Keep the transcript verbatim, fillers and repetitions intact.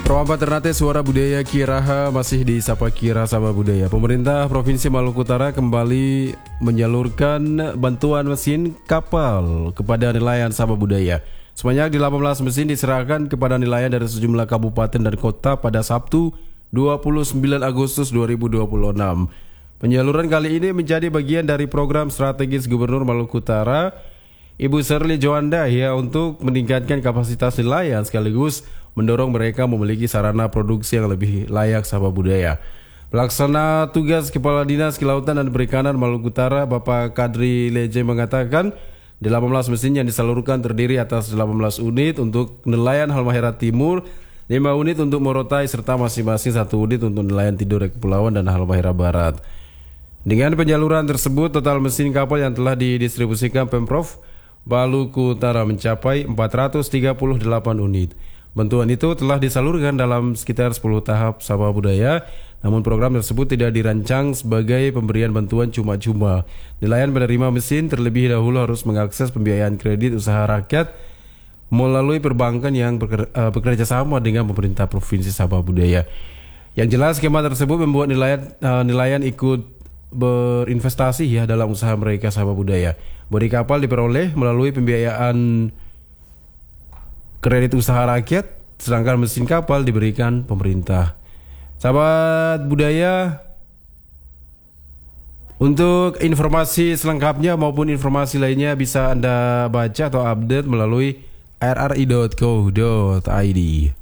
Perwakilan Ternate Suara Budaya Kiraha masih di Sapa Kira Sama Budaya. Pemerintah Provinsi Maluku Utara kembali menyalurkan bantuan mesin kapal kepada nelayan Sapa Budaya. Sebanyak delapan belas mesin diserahkan kepada nelayan dari sejumlah kabupaten dan kota pada Sabtu dua puluh sembilan Agustus dua ribu dua puluh enam. Penyaluran kali ini menjadi bagian dari program strategis Gubernur Maluku Utara Ibu Sherly Joanda ya untuk meningkatkan kapasitas nelayan sekaligus mendorong mereka memiliki sarana produksi yang lebih layak Sapa Budaya. Pelaksana tugas Kepala Dinas Kelautan dan Perikanan Maluku Utara Bapak Kadri Leje mengatakan delapan belas mesin yang disalurkan terdiri atas delapan belas unit untuk nelayan Halmahera Timur, lima unit untuk Morotai serta masing-masing satu unit untuk nelayan Tidore Kepulauan dan Halmahera Barat. Dengan penyaluran tersebut total mesin kapal yang telah didistribusikan Pemprov Maluku Utara mencapai empat ratus tiga puluh delapan unit. Bantuan itu telah disalurkan dalam sekitar sepuluh tahap Sapa Budaya, namun program tersebut tidak dirancang sebagai pemberian bantuan cuma-cuma. Nelayan penerima mesin terlebih dahulu harus mengakses pembiayaan kredit usaha rakyat melalui perbankan yang bekerja sama dengan pemerintah Provinsi Sapa Budaya. Yang jelas skema tersebut membuat nelayan, uh, nelayan ikut berinvestasi ya dalam usaha mereka Sapa Budaya. Bodi kapal diperoleh melalui pembiayaan kredit usaha rakyat, sedangkan mesin kapal diberikan pemerintah. Sahabat budaya, untuk informasi selengkapnya maupun informasi lainnya bisa Anda baca atau update melalui r r i dot co dot i d.